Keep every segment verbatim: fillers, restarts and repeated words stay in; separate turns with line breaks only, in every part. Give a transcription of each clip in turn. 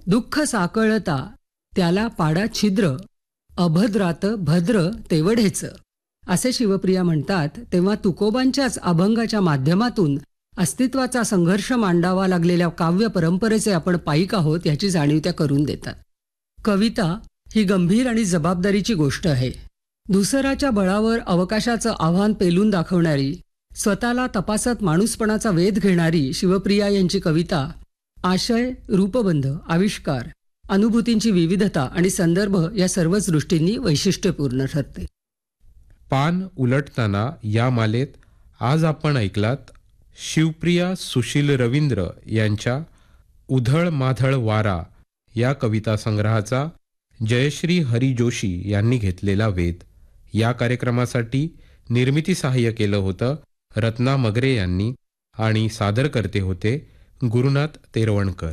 दुःख साकळता त्याला पाडा छिद्र, अभद्रात भद्र तेवढेच, असे शिवप्रिया म्हणतात. तेव्हा तुकोबांच्याच अभंगाच्या माध्यमातून अस्तित्वाचा संघर्ष मांडावा लागलेल्या काव्य परंपरेचे आपण पाईक आहोत याची जाणीव त्या करून देतात. कविता ही गंभीर आणि जबाबदारीची गोष्ट आहे. धुसराच्या बळावर अवकाशाचं आव्हान पेलून दाखवणारी, स्वतःला तपासत माणूसपणाचा वेध घेणारी शिवप्रिया यांची कविता आशय, रूपबंध, आविष्कार, अनुभूतींची विविधता आणि संदर्भ या सर्वच दृष्टींनी वैशिष्ट्यपूर्ण ठरते.
पान उलटताना या मालेत आज आपण ऐकलात शिवप्रिया सुशील रवींद्र यांच्या उधळ माधळ वारा या कविता संग्रहाचा जयश्री हरी जोशी यांनी घेतलेला वेध. या कार्यक्रमासाठी निर्मिती सहाय्य केलं होतं रत्ना मगरे यांनी आणि सादर करते होते गुरुनाथ तेरवणकर.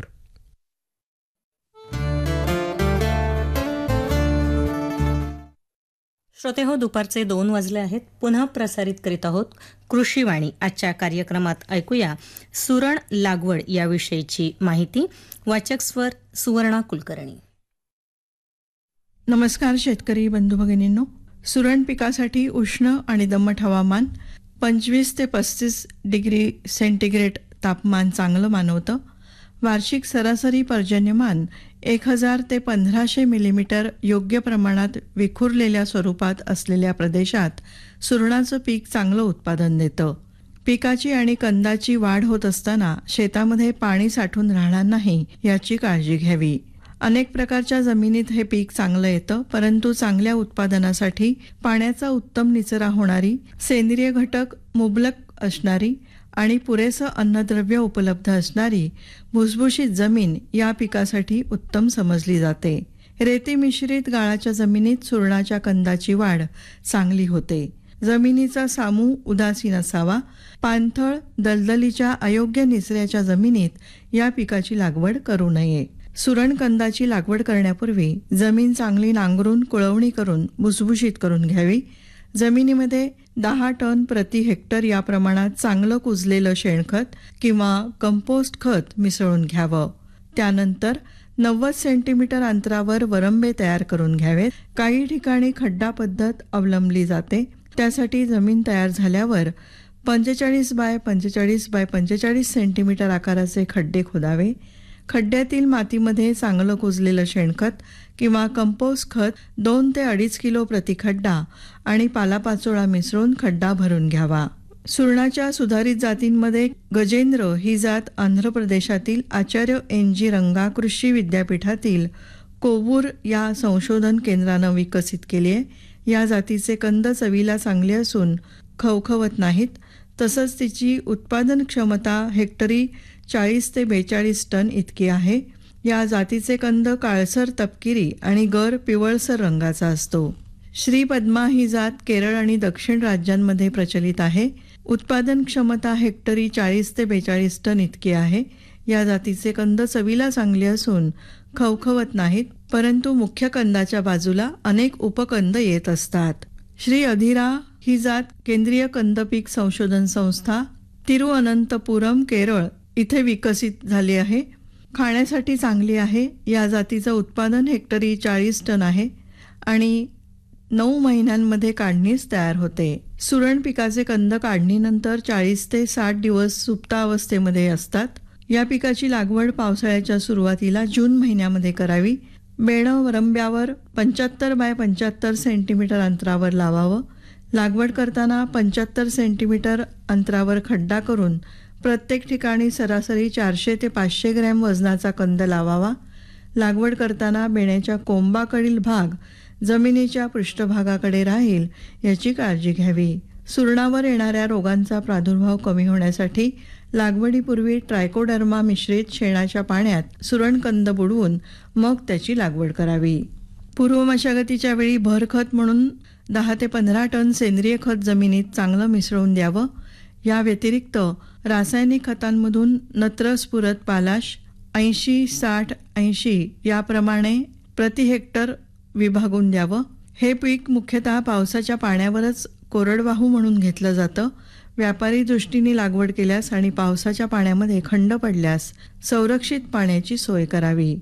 श्रोते हो, दुपारचे दोन वाजले आहेत. पुन्हा प्रसारित करीत आहोत कृषीवाणी. आजच्या कार्यक्रमात ऐकूया सुरण लागवड याविषयीची माहिती. वाचक स्वर सुवर्णा कुलकर्णी.
नमस्कार शेतकरी बंधू भगिनींनो. सुरण पिकासाठी उष्ण आणि दमट हवामान, पंचवीस ते पस्तीस डिग्री सेंटीग्रेड तापमान चांगलं मानवतं. वार्षिक सरासरी पर्जन्यमान एक हजार ते पंधराशे मिलीमीटर योग्य प्रमाणात विखुरलेल्या स्वरूपात असलेल्या प्रदेशात सुरणाचं पीक चांगलं उत्पादन देतं. पिकाची आणि कंदाची वाढ होत असताना शेतामध्ये पाणी साठून राहणार नाही याची काळजी घ्यावी. अनेक प्रकारच्या जमिनीत हे पीक चांगलं येतं, परंतु चांगल्या उत्पादनासाठी पाण्याचा उत्तम निचरा होणारी, सेंद्रिय घटक मुबलक असणारी आणि पुरेसं अन्नद्रव्य उपलब्ध असणारी भुसभुशीत जमीन या पिकासाठी उत्तम समजली जाते. रेती मिश्रित गाळाच्या जमिनीत सुरणाच्या कंदाची वाढ चांगली होते. जमिनीचा सामू उदासीन असावा. पाणथळ दलदलीच्या अयोग्य निचऱ्याच्या जमिनीत या पिकाची लागवड करू नये. सुरण कंदाची लागवड करण्यापूर्वी जमीन चांगली नांगरून कुळवणी करून भुसभुशीत करून घ्यावी. जमिनीमध्ये दहा टन प्रति हेक्टर या प्रमाणात चांगलं कुजलेलं शेणखत किंवा कंपोस्ट खत मिसळून घ्यावं. त्यानंतर नव्वद सेंटीमीटर अंतरावर वरंबे तयार करून घ्यावेत. काही ठिकाणी खड्डा पद्धत अवलंबली जाते. त्यासाठी जमीन तयार झाल्यावर पंचेचाळीस बाय पंचेचाळीस बाय पंचेचाळीस सेंटीमीटर आकाराचे खड्डे खोदावे. खड्ड्यातील मातीमध्ये चांगलं कुजलेलं शेणखत किंवा कंपोस्ट खत दोन ते अडीच किलो प्रति खड्डा आणि पालापाचोळा मिसळून खड्डा भरून घ्यावा. सुरणाच्या सुधारित जातींमध्ये गजेंद्र ही जात आंध्र प्रदेशातील आचार्य एन जी रंगा कृषी विद्यापीठातील कोवूर या संशोधन केंद्रानं विकसित केली आहे. या जातीचे कंद चवीला चांगले असून खवखवत नाहीत. तसंच तिची उत्पादन क्षमता हेक्टरी चाळीस ते बेचाळीस टन इतकी आहे. या जातीचे कंद काळसर तपकिरी आणि गर पिवळसर रंगाचा असतो. श्रीपद्मा ही जात केरळ आणि दक्षिण राज्यांमध्ये प्रचलित आहे. उत्पादन क्षमता हेक्टरी चाळीस ते बेचाळीस टन इतकी आहे. या जातीचे कंद चवीला चांगले असून खवखवत नाहीत, परंतु मुख्य कंदाच्या बाजूला अनेक उपकंद येत असतात. श्री अधिरा ही जात केंद्रीय कंदपीक संशोधन संस्था तिरुअनंतपुरम केरळ इथे विकसित झाली आहे. खाण्यासाठी चांगली आहे. या जातीचं उत्पादन हेक्टरी चाळीस टन आहे आणि नऊ महिन्यांमध्ये काढणीस तयार होते. सुरण पिकाचे कंद काढणीनंतर चाळीस ते साठ दिवस सुप्तावस्थेमध्ये असतात. या पिकाची लागवड पावसाळ्याच्या सुरुवातीला जून महिन्यामध्ये करावी. बेणं वरंब्यावर पंच्याहत्तर बाय पंच्याहत्तर सेंटीमीटर अंतरावर लावावं. लागवड करताना पंच्याहत्तर सेंटीमीटर अंतरावर खड्डा करून प्रत्येक ठिकाणी सरासरी चारशे ते पाचशे ग्रॅम वजनाचा कंद लावावा. लागवड करताना बेण्याच्या कोंबाकडील भाग जमिनीच्या पृष्ठभागाकडे राहील याची काळजी घ्यावी. सुरणावर येणाऱ्या रोगांचा प्रादुर्भाव कमी होण्यासाठी लागवडीपूर्वी ट्रायकोडर्मा मिश्रित शेणाच्या पाण्यात सुरणकंद बुडवून मग त्याची लागवड करावी. पूर्व मशागतीच्या वेळी भरखत म्हणून दहा ते पंधरा टन सेंद्रिय खत जमिनीत चांगलं मिसळून द्यावं. या व्यतिरिक्त रासायनिक खतांमधून नत्र स्फुरद पालाश ऐंशी साठ ऐंशी याप्रमाणे प्रति हेक्टर विभागून द्यावं. हे पीक मुख्यतः पावसाच्या पाण्यावरच कोरडवाहू म्हणून घेतलं जातं. व्यापारी दृष्टीने लागवड केल्यास आणि पावसाच्या पाण्यामध्ये खंड पडल्यास संरक्षित पाण्याची सोय करावी.